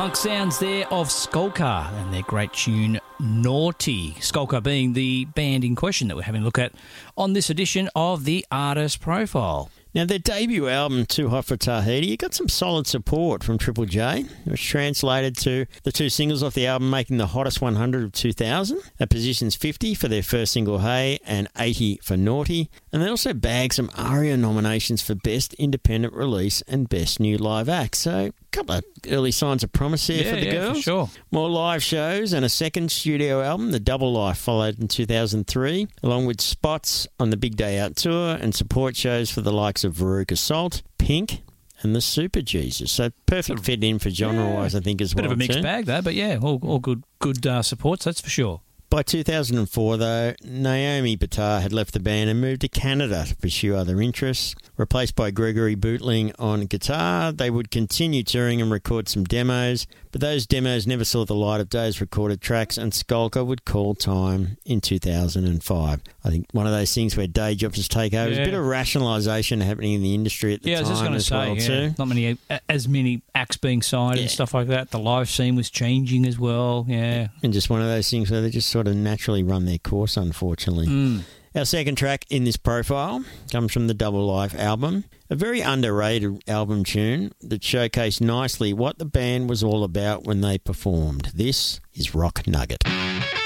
punk sounds there of Skulker and their great tune Naughty. Skulker being the band in question that we're having a look at on this edition of the Artist Profile. Now, their debut album, Too Hot for Tahiti, it got some solid support from Triple J, which translated to the two singles off the album making the hottest 100 of 2000. At positions 50 for their first single, Hey, and 80 for Naughty. And they also bagged some ARIA nominations for Best Independent Release and Best New Live Act. So, a couple of early signs of promise here for the girls. For sure. More live shows and a second studio album, The Double Life, followed in 2003, along with spots on the Big Day Out tour and support shows for the likes of Veruca Salt, Pink, and the Super Jesus. So perfect fit in for genre-wise, I think, as well. Bit of a mixed too. bag, though, but yeah, all good supports, that's for sure. By 2004, though, Naomi Batar had left the band and moved to Canada to pursue other interests. Replaced by Gregory Bootling on guitar, they would continue touring and record some demos, but those demos never saw the light of day as recorded tracks, and Skulker would call time in 2005. I think one of those things where day jobs just take over. There's a bit of rationalisation happening in the industry at the time. I was just going to say, not as many acts being signed and stuff like that. The live scene was changing as well, And just one of those things where they just sort of naturally run their course, unfortunately. Our second track in this profile comes from the Double Life album, a very underrated album tune that showcased nicely what the band was all about when they performed. This is Rock Nugget.